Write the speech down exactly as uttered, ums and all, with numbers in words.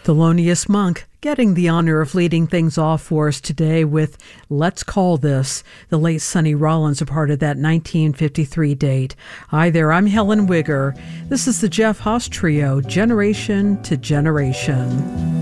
Thelonious Monk getting the honor of leading things off for us today with Let's Call This. The late Sonny Rollins, a part of that nineteen fifty-three date. Hi there, I'm Helen Wigger. This is the Jeff Haas Trio, Generation to Generation.